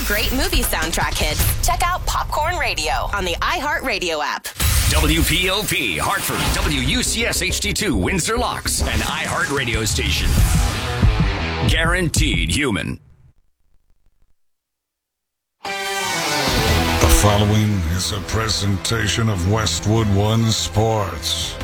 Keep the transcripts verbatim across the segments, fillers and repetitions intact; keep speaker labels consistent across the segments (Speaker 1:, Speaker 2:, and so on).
Speaker 1: great movie soundtrack hits, check out Popcorn Radio on the iHeartRadio app.
Speaker 2: W P O P, Hartford, W U C S H D two, Windsor Locks, an iHeartRadio station. Guaranteed human.
Speaker 3: The following is a presentation of Westwood One Sports.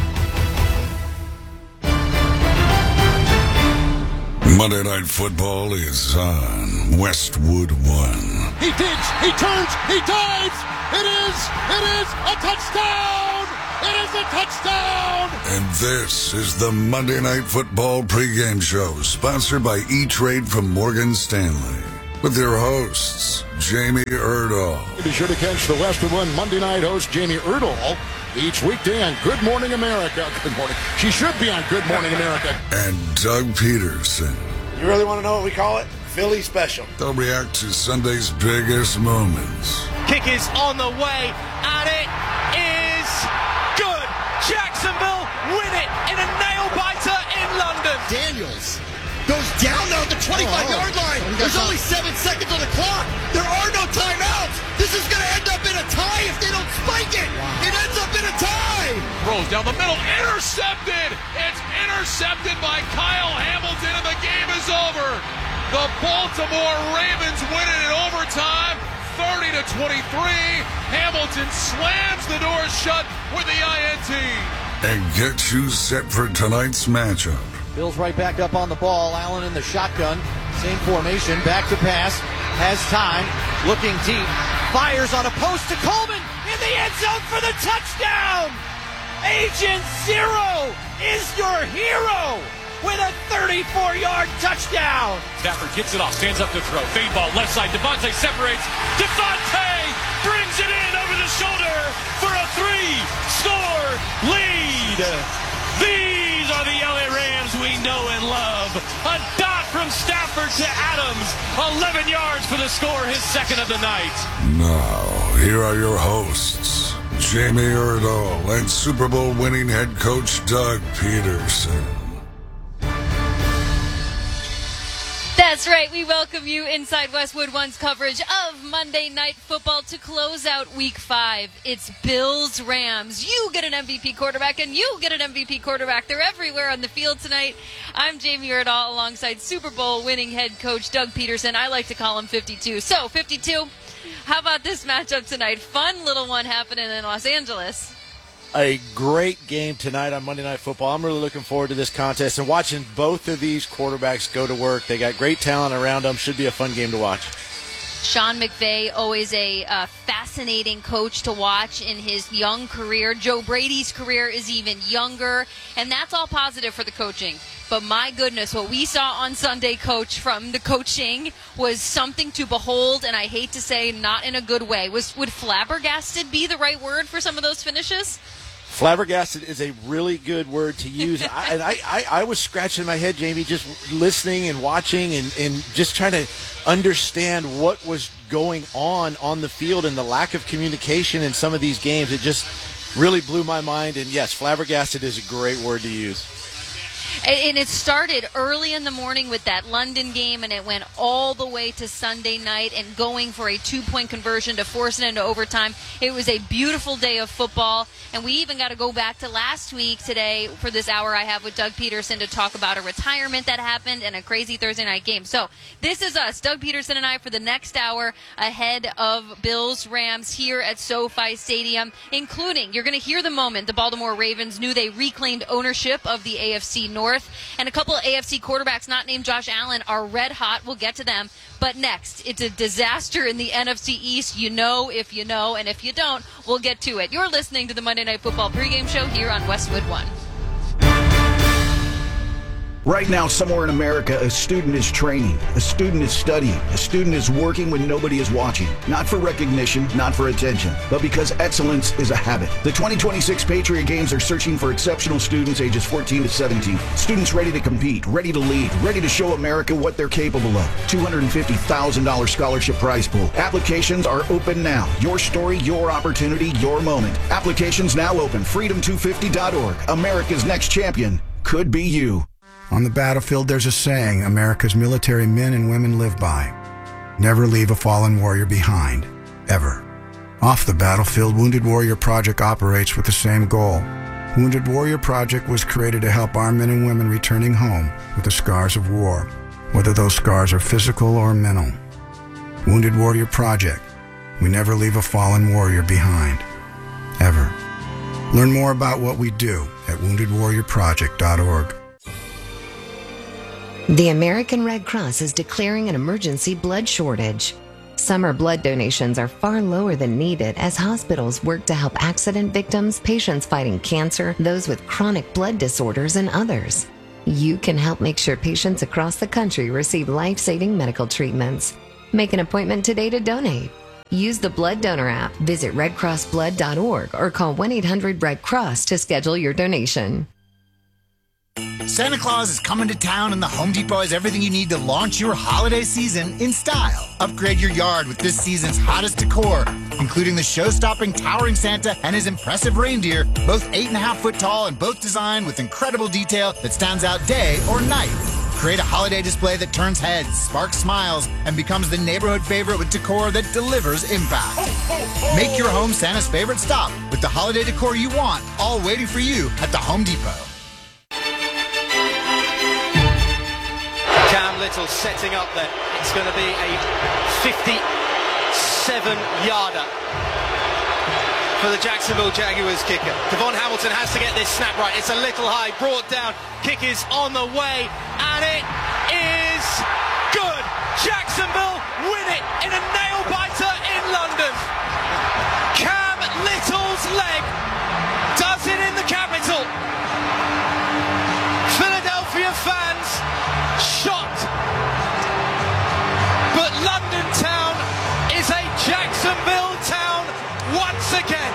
Speaker 3: Monday Night Football is on Westwood One.
Speaker 4: He digs, he turns, he dives. It is, it is a touchdown. It is a touchdown.
Speaker 3: And this is the Monday Night Football pregame show, sponsored by E-Trade from Morgan Stanley. With their hosts, Jamie Erdahl.
Speaker 4: Be sure to catch the Westwood One Monday night host, Jamie Erdahl, each weekday on Good Morning America. Good morning. She should be on Good Morning America.
Speaker 3: And Doug Peterson.
Speaker 5: You really want to know what we call it? Philly Special.
Speaker 3: They'll react to Sunday's biggest moments.
Speaker 6: Kick is on the way, and it is good. Jacksonville win it in a nail-biter in London.
Speaker 7: Daniels goes down now at the twenty-five-yard line. There's only seven seconds on the clock. There are no timeouts. This is going to end up in a tie if they don't spike it. It ends up in a tie.
Speaker 8: Throws down the middle, intercepted. It's intercepted by Kyle Hamilton, and the game is over. The Baltimore Ravens win it in overtime, thirty to twenty-three. Hamilton slams the door shut with the I N T.
Speaker 3: And get you set for tonight's matchup.
Speaker 9: Bills right back up on the ball. Allen in the shotgun. Same formation. Back to pass. Has time. Looking deep. Fires on a post to Coleman. In the end zone for the touchdown. Agent Zero is your hero with a thirty-four-yard touchdown.
Speaker 8: Stafford gets it off. Stands up to throw. Fade ball. Left side. Devontae separates. Devontae brings it in over the shoulder for a three-score lead. These are the L A Rams we know and love. A dot from Stafford to Adams. eleven yards for the score, his second of the night.
Speaker 3: Now, here are your hosts, Jamie Erdahl and Super Bowl winning head coach Doug Peterson.
Speaker 10: That's right. We welcome you inside Westwood One's coverage of Monday Night Football to close out Week five. It's Bills Rams. You get an M V P quarterback, and you get an M V P quarterback. They're everywhere on the field tonight. I'm Jamie Erdahl alongside Super Bowl winning head coach Doug Peterson. I like to call him fifty-two. So, fifty-two, how about this matchup tonight? Fun little one happening in Los Angeles.
Speaker 9: A great game tonight on Monday Night Football. I'm really looking forward to this contest and watching both of these quarterbacks go to work. They got great talent around them. Should be a fun game to watch.
Speaker 10: Sean McVay, always a uh, fascinating coach to watch in his young career. Joe Brady's career is even younger, and that's all positive for the coaching. But my goodness, what we saw on Sunday, Coach, from the coaching was something to behold, and I hate to say not in a good way. Was Would flabbergasted be the right word for some of those finishes?
Speaker 9: Flabbergasted is a really good word to use. I, and I, I, I was scratching my head, Jamie, just listening and watching and, and just trying to understand what was going on on the field and the lack of communication in some of these games. It just really blew my mind. And, yes, flabbergasted is a great word to use.
Speaker 10: And it started early in the morning with that London game, and it went all the way to Sunday night and going for a two-point conversion to force it into overtime. It was a beautiful day of football, and we even got to go back to last week today for this hour I have with Doug Peterson to talk about a retirement that happened and a crazy Thursday night game. So this is us, Doug Peterson and I, for the next hour ahead of Bills-Rams here at SoFi Stadium, including, you're going to hear the moment the Baltimore Ravens knew they reclaimed ownership of the A F C North. And a couple of A F C quarterbacks not named Josh Allen are red hot. We'll get to them. But next, it's a disaster in the N F C East. You know if you know, and if you don't, we'll get to it. You're listening to the Monday Night Football pregame show here on Westwood One.
Speaker 11: Right now, somewhere in America, a student is training, a student is studying, a student is working when nobody is watching. Not for recognition, not for attention, but because excellence is a habit. The twenty twenty-six Patriot Games are searching for exceptional students ages fourteen to seventeen. Students ready to compete, ready to lead, ready to show America what they're capable of. two hundred fifty thousand dollars scholarship prize pool. Applications are open now. Your story, your opportunity, your moment. Applications now open. freedom two fifty dot org. America's next champion could be you.
Speaker 12: On the battlefield, there's a saying America's military men and women live by. never leave a fallen warrior behind, ever. Off the battlefield, Wounded Warrior Project operates with the same goal. Wounded Warrior Project was created to help our men and women returning home with the scars of war, whether those scars are physical or mental. Wounded Warrior Project. We never leave a fallen warrior behind, ever. Learn more about what we do at wounded warrior project dot org.
Speaker 13: The American Red Cross is declaring an emergency blood shortage. Summer blood donations are far lower than needed as hospitals work to help accident victims, patients fighting cancer, those with chronic blood disorders, and others. You can help make sure patients across the country receive life-saving medical treatments. Make an appointment today to donate. Use the Blood Donor app, visit red cross blood dot org, or call one eight hundred red cross to schedule your donation.
Speaker 14: Santa Claus is coming to town, and the Home Depot has everything you need to launch your holiday season in style. Upgrade your yard with this season's hottest decor, including the show-stopping towering Santa and his impressive reindeer, both eight and a half foot tall and both designed with incredible detail that stands out day or night. Create a holiday display that turns heads, sparks smiles, and becomes the neighborhood favorite with decor that delivers impact. Make your home Santa's favorite stop with the holiday decor you want, all waiting for you at the Home Depot.
Speaker 6: Cam Little setting up then. It's going to be a fifty-seven yarder for the Jacksonville Jaguars kicker. Devon Hamilton has to get this snap right. It's a little high, brought down. Kick is on the way, and it is good. Jacksonville win it in a nail-biter in London. Cam Little's leg does it in the capital. Philadelphia fans shocked. But London town is a Jacksonville town once again.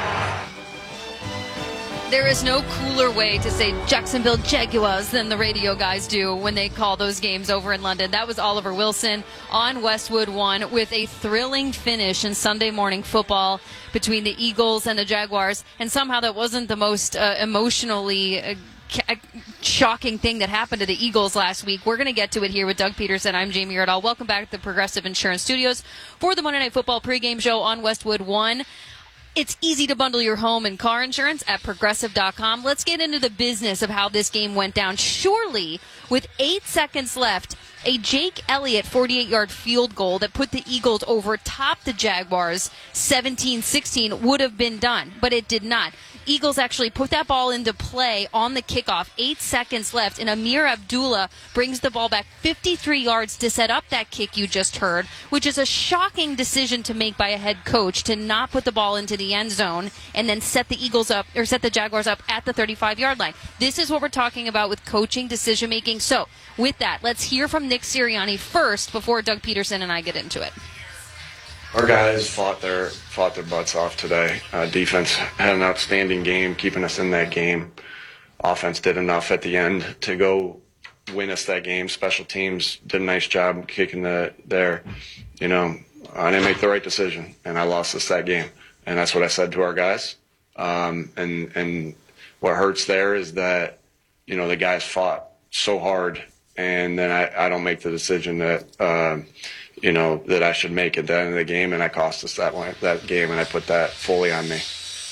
Speaker 10: There is no cooler way to say Jacksonville Jaguars than the radio guys do when they call those games over in London. That was Oliver Wilson on Westwood One with a thrilling finish in Sunday morning football between the Eagles and the Jaguars. And somehow that wasn't the most uh, emotionally uh, shocking thing that happened to the Eagles last week. We're going to get to it here with Doug Peterson. I'm Jamie Erdahl. Welcome back to the Progressive Insurance Studios for the Monday Night Football pregame show on Westwood One. It's easy to bundle your home and car insurance at progressive dot com. Let's get into the business of how this game went down. Surely, with eight seconds left, a Jake Elliott forty-eight yard field goal that put the Eagles over top the Jaguars seventeen sixteen would have been done, but it did not. Eagles actually put that ball into play on the kickoff. Eight seconds left, and Amir Abdullah brings the ball back fifty-three yards to set up that kick you just heard, which is a shocking decision to make by a head coach to not put the ball into the end zone and then set the Eagles up or set the Jaguars up at the thirty-five yard line. This is what we're talking about with coaching decision making. So, with that, let's hear from Nick Sirianni first before Doug Peterson and I get into it.
Speaker 15: Our guys fought their fought their butts off today. Uh, defense had an outstanding game, keeping us in that game. Offense did enough at the end to go win us that game. Special teams did a nice job kicking the there. You know, I didn't make the right decision, and I lost us that game. And that's what I said to our guys. Um, and and what hurts there is that, you know, the guys fought so hard, and then I, I don't make the decision that uh, you know, that I should make at the end of the game, and I cost us that one, that game, and I put that fully on me.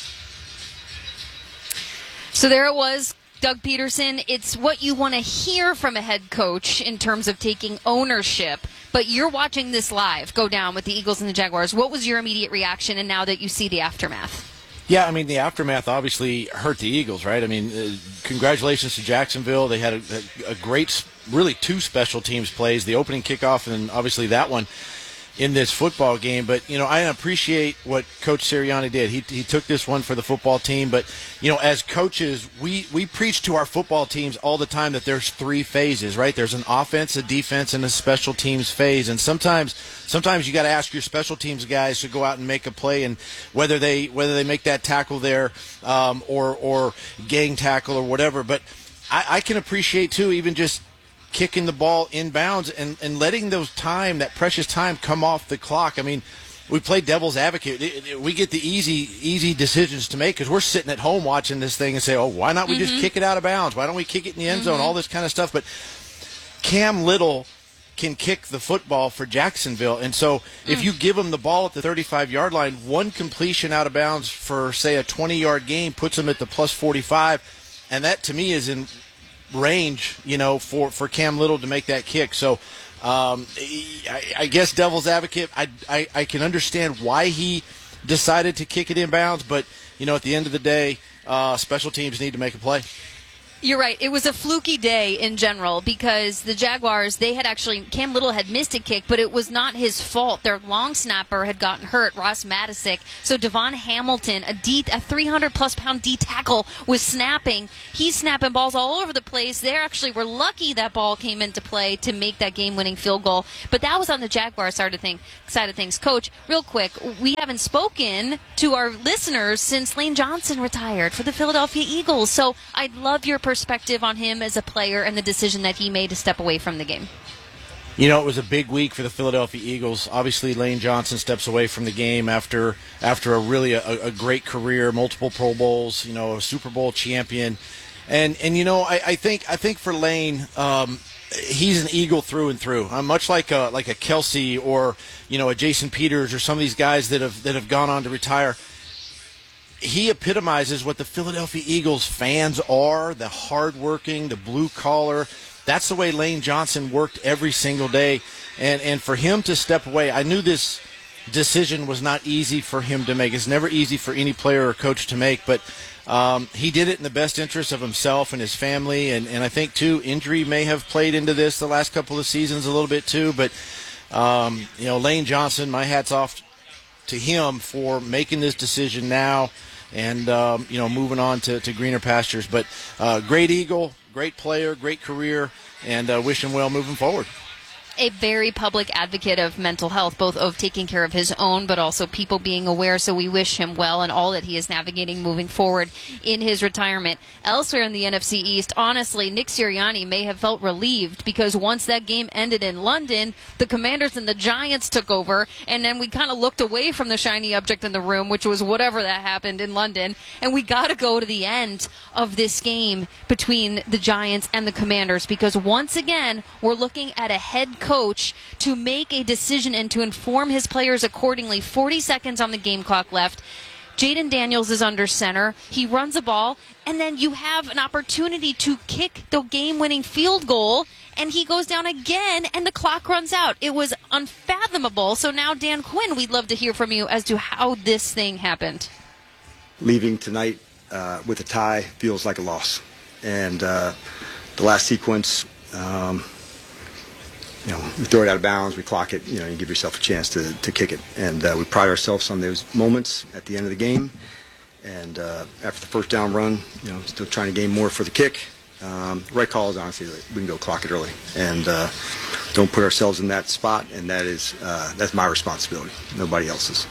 Speaker 10: So there it was, Doug Peterson. It's what you want to hear from a head coach in terms of taking ownership, but you're watching this live go down with the Eagles and the Jaguars. What was your immediate reaction, and now that you see the aftermath?
Speaker 9: Yeah, I mean, the aftermath obviously hurt the Eagles, right? I mean, uh, congratulations to Jacksonville. They had a, a, a great, really two special teams plays, the opening kickoff and obviously that one in this football game. But, you know, I appreciate what Coach Sirianni did. He he took this one for the football team. But, you know, as coaches, we, we preach to our football teams all the time that there's three phases, right? There's an offense, a defense, and a special teams phase. And sometimes sometimes you got to ask your special teams guys to go out and make a play, and whether they whether they make that tackle there um, or, or gang tackle or whatever. But I, I can appreciate, too, even just kicking the ball inbounds and, and letting those time, that precious time, come off the clock. I mean, we play devil's advocate. It, it, we get the easy easy decisions to make because we're sitting at home watching this thing and say, oh, why not we mm-hmm. just kick it out of bounds? Why don't we kick it in the end mm-hmm. zone? All this kind of stuff. But Cam Little can kick the football for Jacksonville. And so if
Speaker 10: Mm.
Speaker 9: you give them the ball at the thirty-five-yard line, one completion out of bounds for, say, a twenty-yard game puts them at the plus forty-five. And that, to me, is in range, you know, for, for Cam Little to make that kick. So um, I, I guess devil's advocate, I, I, I can understand why he decided to kick it in bounds. But, you know, at the end of the day, uh, special teams need to make a play.
Speaker 10: You're right. It was a fluky day in general because the Jaguars, they had actually, Cam Little had missed a kick, but it was not his fault. Their long snapper had gotten hurt, Ross Matisic. So Devon Hamilton, a D, a three hundred plus pound D tackle, was snapping. He's snapping balls all over the place. They actually were lucky that ball came into play to make that game-winning field goal. But that was on the Jaguars side of, thing, side of things. Coach, real quick, we haven't spoken to our listeners since Lane Johnson retired for the Philadelphia Eagles. So I'd love your perspective. perspective on him as a player and the decision that he made to step away from the game.
Speaker 9: You know, it was a big week for the Philadelphia Eagles. Obviously, Lane Johnson steps away from the game after after a really a, a great career, multiple Pro Bowls, you know, a Super Bowl champion, and and you know, I, I think I think for Lane, um, he's an Eagle through and through. Uh, much like a like a Kelsey or you know a Jason Peters or some of these guys that have that have gone on to retire. He epitomizes what the Philadelphia Eagles fans are, the hardworking, the blue-collar. That's the way Lane Johnson worked every single day. And and for him to step away, I knew this decision was not easy for him to make. It's never easy for any player or coach to make, but um, he did it in the best interest of himself and his family. And, and I think, too, injury may have played into this the last couple of seasons a little bit, too. But, um, you know, Lane Johnson, my hat's off to him for making this decision now. And, um, you know, moving on to, to greener pastures. But uh, great Eagle, great player, great career, and uh, wish him well moving forward.
Speaker 10: A very public advocate of mental health, both of taking care of his own, but also people being aware. So we wish him well and all that he is navigating moving forward in his retirement. Elsewhere in the N F C East, honestly, Nick Sirianni may have felt relieved because once that game ended in London, the Commanders and the Giants took over, and then we kind of looked away from the shiny object in the room, which was whatever that happened in London, and we got to go to the end of this game between the Giants and the Commanders because once again, we're looking at a head coach to make a decision and to inform his players accordingly. forty seconds on the game clock left. Jaden Daniels is under center. He runs a ball, and then you have an opportunity to kick the game-winning field goal, and he goes down again, and the clock runs out. It was unfathomable. So now, Dan Quinn, we'd love to hear from you as to how this thing happened.
Speaker 16: Leaving tonight uh, with a tie feels like a loss. And uh, the last sequence, um, you know, we throw it out of bounds, we clock it, you know, you give yourself a chance to, to kick it. And uh, we pride ourselves on those moments at the end of the game. And uh, after the first down run, you know, still trying to gain more for the kick. Um, the right call is honestly we can go clock it early and uh, don't put ourselves in that spot. And that is uh, that's my responsibility, nobody else's.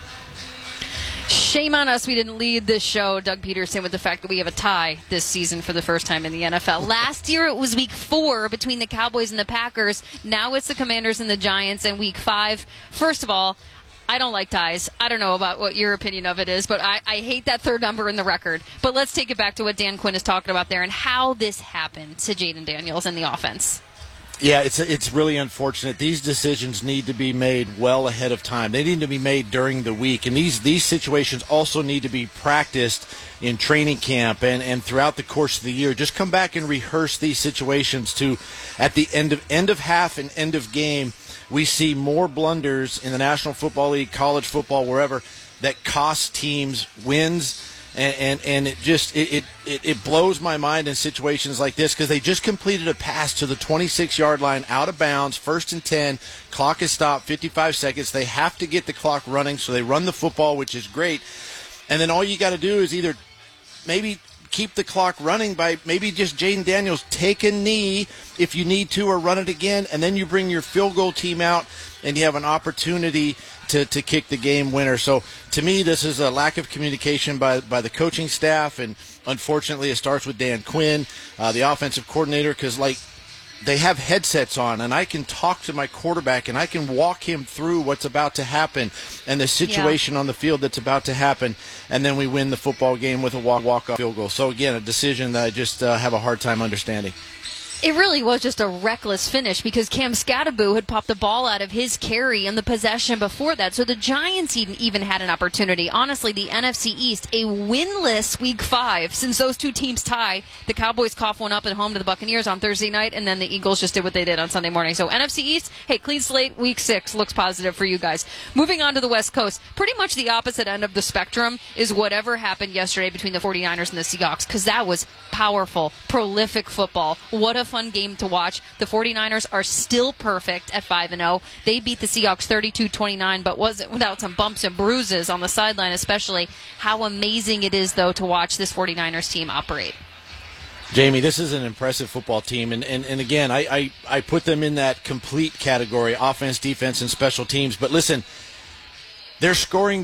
Speaker 10: Shame on us we didn't lead this show, Doug Peterson, with the fact that we have a tie this season for the first time in the N F L. Last year it was week four between the Cowboys and the Packers. Now it's the Commanders and the Giants in week five. First of all, I don't like ties. I don't know about what your opinion of it is, but I, I hate that third number in the record. But let's take it back to what Dan Quinn is talking about there and how this happened to Jaden Daniels and the offense.
Speaker 9: Yeah, it's it's really unfortunate. These decisions need to be made well ahead of time. They need to be made during the week. And these, these situations also need to be practiced in training camp and, and throughout the course of the year. Just come back and rehearse these situations to, at the end of end of half and end of game, we see more blunders in the National Football League, college football, wherever, that cost teams wins. And, and and it just it, it, it blows my mind in situations like this because they just completed a pass to the twenty-six-yard line out of bounds, first and ten. Clock is stopped, fifty-five seconds. They have to get the clock running, so they run the football, which is great. And then all you got to do is either maybe keep the clock running by maybe just Jaden Daniels take a knee if you need to or run it again, and then you bring your field goal team out and you have an opportunity to, to kick the game winner. So to me, this is a lack of communication by, by the coaching staff, and unfortunately it starts with Dan Quinn, uh, the offensive coordinator, because like they have headsets on, and I can talk to my quarterback, and I can walk him through what's about to happen and the situation yeah. on the field that's about to happen, and then we win the football game with a walk, walk-off field goal. So, again, a decision that I just uh, have a hard time understanding.
Speaker 10: It really was just a reckless finish because Cam Skattebo had popped the ball out of his carry in the possession before that. So the Giants even, even had an opportunity. Honestly, the N F C East, a winless week five since those two teams tie. The Cowboys cough one up at home to the Buccaneers on Thursday night, and then the Eagles just did what they did on Sunday morning. So N F C East, hey, clean slate, week six looks positive for you guys. Moving on to the West Coast, pretty much the opposite end of the spectrum is whatever happened yesterday between the 49ers and the Seahawks, because that was powerful, prolific football. What a fun game to watch. The 49ers are still perfect at five and oh. They beat the Seahawks thirty-two twenty-nine, but wasn't without some bumps and bruises on the sideline, especially. How amazing it is, though, to watch this 49ers team operate.
Speaker 9: Jamie, this is an impressive football team, and, and, and again, I, I, I put them in that complete category, offense, defense, and special teams. But listen, they're scoring